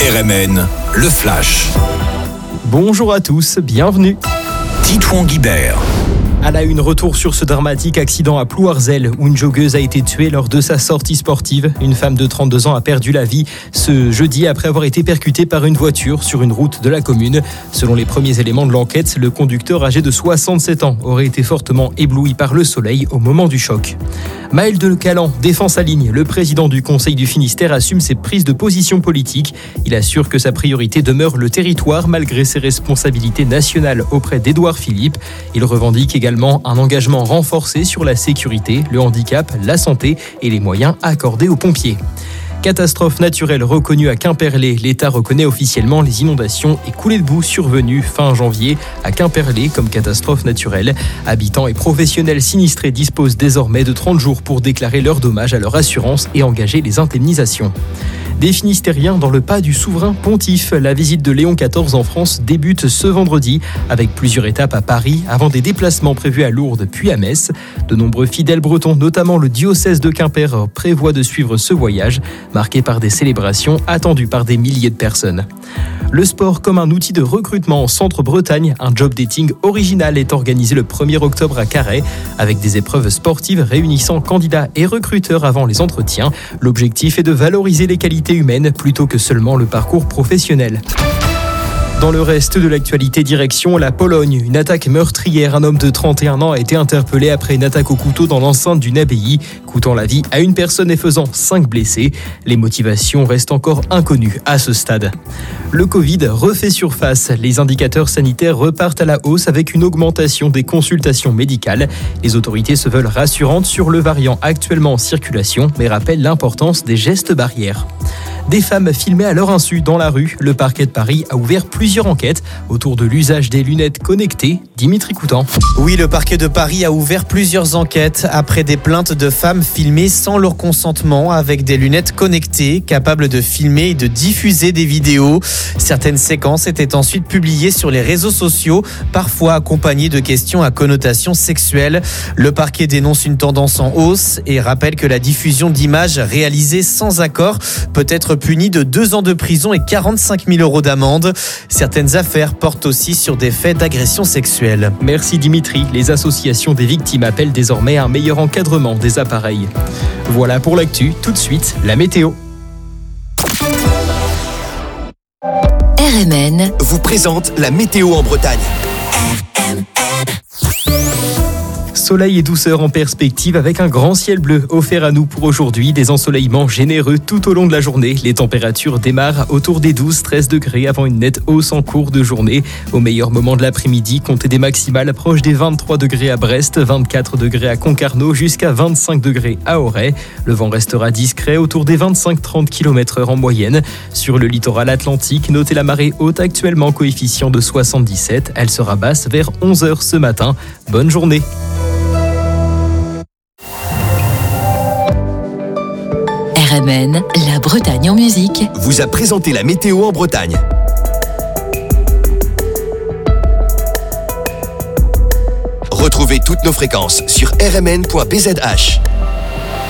RMN, le Flash. Bonjour à tous, bienvenue. Titouan Guibert. À la une, retour sur ce dramatique accident à Plouarzel où une joggeuse a été tuée lors de sa sortie sportive. Une femme de 32 ans a perdu la vie ce jeudi après avoir été percutée par une voiture sur une route de la commune. Selon les premiers éléments de l'enquête, le conducteur âgé de 67 ans aurait été fortement ébloui par le soleil au moment du choc. Maël de Calan défend sa ligne. Le président du Conseil du Finistère assume ses prises de position politiques. Il assure que sa priorité demeure le territoire malgré ses responsabilités nationales auprès d'Édouard Philippe. Il revendique également un engagement renforcé sur la sécurité, le handicap, la santé et les moyens accordés aux pompiers. Catastrophe naturelle reconnue à Quimperlé. L'État reconnaît officiellement les inondations et coulées de boue survenues fin janvier à Quimperlé comme catastrophe naturelle. Habitants et professionnels sinistrés disposent désormais de 30 jours pour déclarer leurs dommages à leur assurance et engager les indemnisations. Des Finistériens dans le pas du souverain pontife. La visite de Léon XIV en France débute ce vendredi avec plusieurs étapes à Paris avant des déplacements prévus à Lourdes puis à Metz. De nombreux fidèles bretons, notamment le diocèse de Quimper, prévoient de suivre ce voyage marqué par des célébrations attendues par des milliers de personnes. Le sport comme un outil de recrutement en Centre-Bretagne. Un job dating original est organisé le 1er octobre à Carhaix avec des épreuves sportives réunissant candidats et recruteurs avant les entretiens. L'objectif est de valoriser les qualités humaines plutôt que seulement le parcours professionnel. Dans le reste de l'actualité, direction la Pologne. Une attaque meurtrière. Un homme de 31 ans a été interpellé après une attaque au couteau dans l'enceinte d'une abbaye, coûtant la vie à une personne et faisant 5 blessés. Les motivations restent encore inconnues à ce stade. Le Covid refait surface. Les indicateurs sanitaires repartent à la hausse avec une augmentation des consultations médicales. Les autorités se veulent rassurantes sur le variant actuellement en circulation, mais rappellent l'importance des gestes barrières. Des femmes filmées à leur insu dans la rue. Le parquet de Paris a ouvert plusieurs enquêtes autour de l'usage des lunettes connectées. Dimitri Coutan. Oui, le parquet de Paris a ouvert plusieurs enquêtes après des plaintes de femmes filmées sans leur consentement avec des lunettes connectées capables de filmer et de diffuser des vidéos. Certaines séquences étaient ensuite publiées sur les réseaux sociaux, parfois accompagnées de questions à connotation sexuelle. Le parquet dénonce une tendance en hausse et rappelle que la diffusion d'images réalisées sans accord peut être punie de 2 ans de prison et 45 000 € d'amende. Certaines affaires portent aussi sur des faits d'agression sexuelle. Merci Dimitri. Les associations des victimes appellent désormais un meilleur encadrement des appareils. Voilà pour l'actu. Tout de suite, la météo. RMN vous présente la météo en Bretagne. Soleil et douceur en perspective avec un grand ciel bleu offert à nous pour aujourd'hui. Des ensoleillements généreux tout au long de la journée. Les températures démarrent autour des 12-13 degrés avant une nette hausse en cours de journée. Au meilleur moment de l'après-midi, comptez des maximales proches des 23 degrés à Brest, 24 degrés à Concarneau, jusqu'à 25 degrés à Auray. Le vent restera discret autour des 25-30 km/h en moyenne. Sur le littoral atlantique, notez la marée haute actuellement coefficient de 77. Elle sera basse vers 11h ce matin. Bonne journée. RMN, la Bretagne en musique, vous a présenté la météo en Bretagne. Retrouvez toutes nos fréquences sur rmn.bzh.